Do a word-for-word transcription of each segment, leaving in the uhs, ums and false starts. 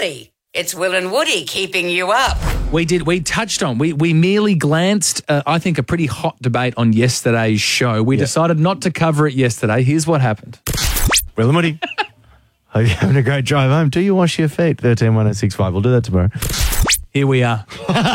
Woody. It's Will and Woody keeping you up. We did. We touched on. We we merely glanced. Uh, I think a pretty hot debate on yesterday's show. We Yeah. decided not to cover it yesterday. Here's what happened. Will and Woody. Hope you're having a great drive home. Do you wash your feet? thirteen one oh six five. We'll do that tomorrow. Here we are.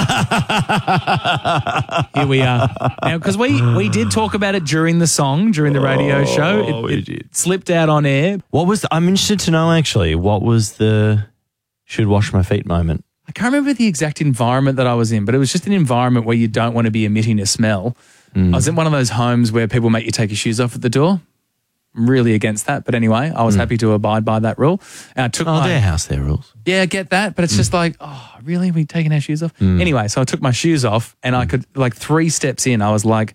Here we are. Now, because we, we did talk about it during the song, during the radio show. It, we it did. slipped out on air. What was the, I'm interested to know actually, what was the should wash my feet moment? I can't remember the exact environment that I was in, but it was just an environment where you don't want to be emitting a smell. Mm. I was in one of those homes where people make you take your shoes off at the door. I'm really against that. But anyway, I was happy to abide by that rule. And I took Oh, my, their house, their rules. Yeah, I get that. But it's just like, oh, really? Are we taking our shoes off? Anyway, so I took my shoes off and I could, like three steps in, I was like,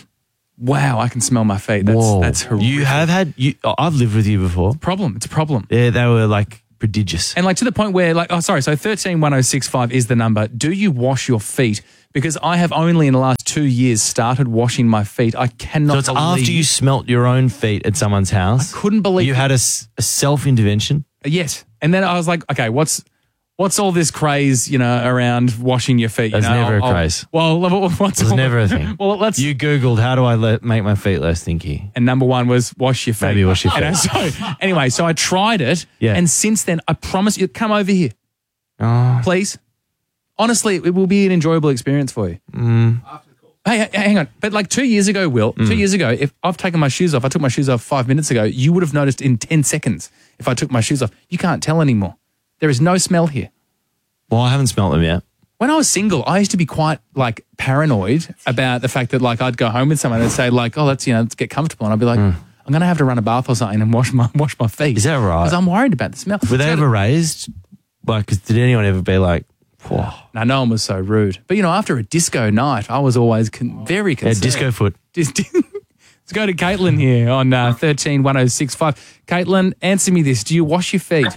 wow, I can smell my feet. That's, Whoa. that's horrific. You have had, you, oh, I've lived with you before. Problem. It's a problem. Yeah, they were like prodigious. And like to the point where like, oh, sorry. So thirteen one oh six five is the number. Do you wash your feet? Because I have only in the last two years started washing my feet. I cannot So it's believe. after you smelt your own feet at someone's house. I couldn't believe You had a, s- a self-intervention. Yes. And then I was like, okay, what's what's all this craze, you know, around washing your feet? You There's know, never a I'll- craze. Well, what's There's all- never a thing. Well, let's. You Googled, how do I let, make my feet less stinky? and number one was wash your feet. Maybe wash your And feet. so anyway, so I tried it, Yeah. and since then, I promise you, come over here, Oh, please. Honestly, it will be an enjoyable experience for you. Mm. Hey, hey, hang on. But like two years ago, Will, two years ago, if I've taken my shoes off, I took my shoes off five minutes ago, you would have noticed in ten seconds if I took my shoes off. You can't tell anymore. There is no smell here. well, I haven't smelt them yet. When I was single, I used to be quite like paranoid about the fact that like I'd go home with someone and say like, oh, let's, you know, let's get comfortable. And I'd be like, I'm going to have to run a bath or something and wash my wash my feet. Is that right? Because I'm worried about the smell. Were they So- ever raised? Like, 'cause did anyone ever be like, whoa, No, no one was so rude. But, you know, after a disco night, I was always con- very yeah, concerned. disco foot? Dis- Let's go to Caitlin here on uh, thirteen one oh six five. Caitlin, answer me this. Do you wash your feet?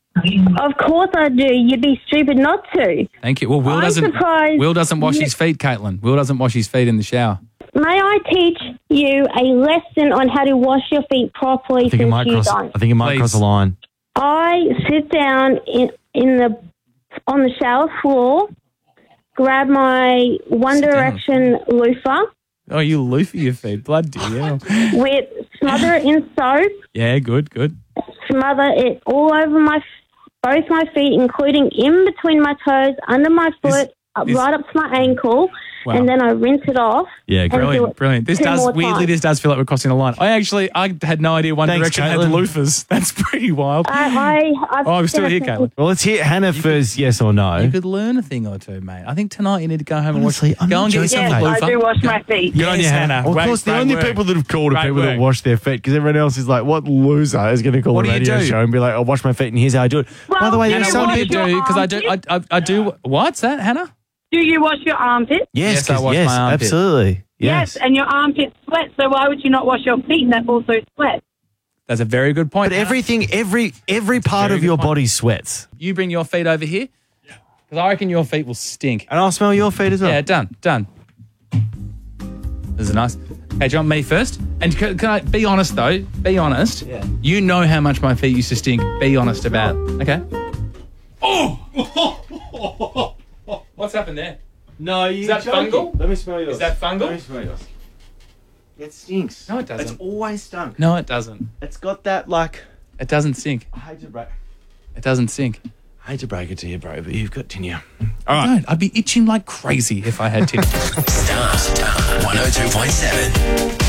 Of course I do. You'd be stupid not to. Thank you. Well, Will I'm doesn't surprised Will doesn't wash you- his feet, Caitlin. Will doesn't wash his feet in the shower. May I teach you a lesson on how to wash your feet properly I think it since might you cross. don't? I think it might Please. cross the line. I sit down in in the on the shower floor, grab my One Sit down. Direction loofah, Oh, you loofah your feet. Bloody hell. with smother it in soap, Yeah, good, good. smother it all over my both my feet, including in between my toes, under my foot, up, this- right up to my ankle, Wow. and then I rinse it off. Yeah, and do Brilliant, it brilliant. This two does more weirdly, times. this does feel like we're crossing a line. I actually, I had no idea One Thanks, Direction had Caitlin. loofahs. That's pretty wild. I, I, I've Oh, I'm still been a here, couple- Caitlin. Well, let's hear Hannah first, yes or no. You could learn a thing or two, mate. I think tonight you need to go home Honestly, and watch. I'm Go not and get joking, yourself mate. a I loofah. do wash my feet. Good on you, Yes, Hannah. Well, of Great- course, the great only work. people that have called are Great people that work. wash their feet because everyone else is like, what loser is going to call What a do you radio do? show and be like, I'll wash my feet and here's how I do it. Well, By the way, you there's Hannah, some what do you people. do? Because I do, I, I, I do. What's that, Hannah? Do you wash your armpits? Yes, Yes, I 'cause- wash yes, my armpit. absolutely. Yes. and your armpits sweat, so why would you not wash your feet that also sweat? That's a very good point. But Hannah. everything, every every part very of good your point. body sweats. You bring your feet over here. Yeah. Because I reckon your feet will stink. And I'll smell your feet as well. Yeah, done, done. This is nice. Hey, do you want me first? And can, can I be honest though? Be honest. Yeah. You know how much my feet used to stink. Be honest about it. Okay. Oh! What's happened there? No, you Is that fungal? Let me smell yours. Is that fungal? Let me smell yours. It stinks. No, it doesn't. It's always stunk. No, it doesn't. It's got that, like, It doesn't stink. I hate to break, It doesn't stink. I hate to break it to you, bro, but you've got tinea. Don't. I'd be itching like crazy if I had tinea. Start one oh two point seven.